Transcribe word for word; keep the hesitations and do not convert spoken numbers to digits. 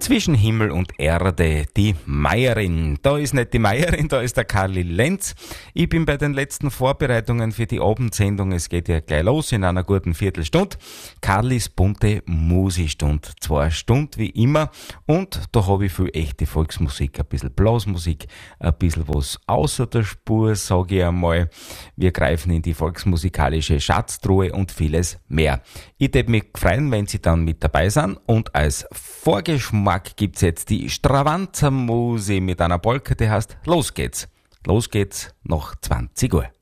Zwischen Himmel und Erde, die Meierin. Da ist nicht die Meierin, da ist der Karli Lenz. Ich bin bei den letzten Vorbereitungen für die Abendsendung. Es geht ja gleich los in einer guten Viertelstunde. Karlis bunte Musikstund. Zwei Stunden wie immer. Und da habe ich viel echte Volksmusik, ein bisschen Blasmusik, ein bisschen was außer der Spur, sage ich einmal. Wir greifen in die volksmusikalische Schatztruhe und vieles mehr. Ich würde mich freuen, wenn Sie dann mit dabei sind. Und als Vorgeschmack gibt's jetzt die Stravanzer Musik mit einer Polka, die heißt Los geht's. Los geht's nach zwanzig Uhr.